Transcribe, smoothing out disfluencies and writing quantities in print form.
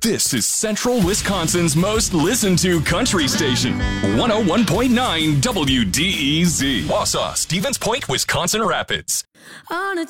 This is Central Wisconsin's most listened to country station, 101.9 WDEZ. Wausau, Stevens Point, Wisconsin Rapids. On a